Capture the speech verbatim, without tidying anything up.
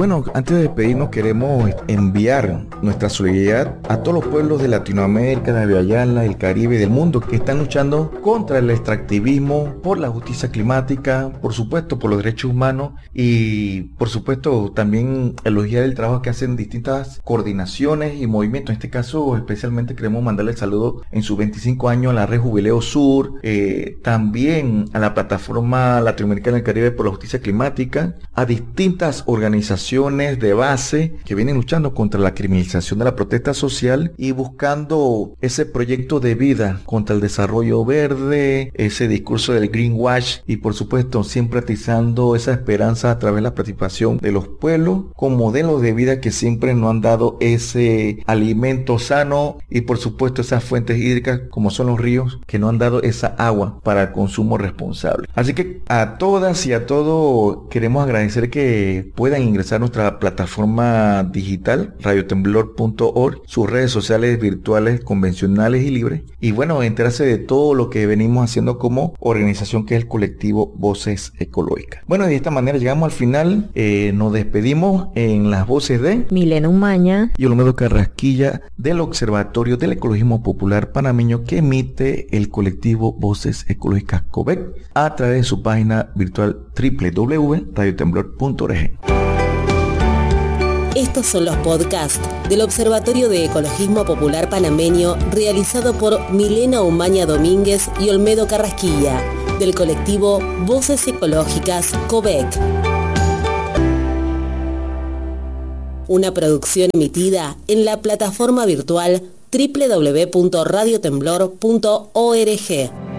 bueno, antes de despedirnos queremos enviar nuestra solidaridad a todos los pueblos de Latinoamérica, de Ayala, del Caribe y del mundo que están luchando contra el extractivismo, por la justicia climática, por supuesto por los derechos humanos y por supuesto también elogiar el trabajo que hacen distintas coordinaciones y movimientos. En este caso especialmente queremos mandarle el saludo en sus veinticinco años a la Red Jubileo Sur, eh, también a la Plataforma Latinoamericana del Caribe por la Justicia Climática, a distintas organizaciones de base que vienen luchando contra la criminalización de la protesta social y buscando ese proyecto de vida contra el desarrollo verde, ese discurso del greenwash y por supuesto siempre atizando esa esperanza a través de la participación de los pueblos con modelos de vida que siempre nos han dado ese alimento sano y por supuesto esas fuentes hídricas como son los ríos que nos han dado esa agua para el consumo responsable. Así que a todas y a todos queremos agradecer que puedan ingresar a nuestra plataforma digital radio temblor punto org, sus redes sociales virtuales, convencionales y libres y bueno, enterarse de todo lo que venimos haciendo como organización que es el colectivo Voces Ecológicas. Bueno, de esta manera llegamos al final, eh, nos despedimos en las voces de Milena Umaña y Olmedo Carrasquilla del Observatorio del Ecologismo Popular Panameño que emite el colectivo Voces Ecológicas COVEC a través de su página virtual doble u doble u doble u punto radio temblor punto org. Estos son los podcasts del Observatorio de Ecologismo Popular Panameño realizado por Milena Umaña Domínguez y Olmedo Carrasquilla del colectivo Voces Ecológicas COVEC. Una producción emitida en la plataforma virtual doble u doble u doble u punto radio temblor punto org.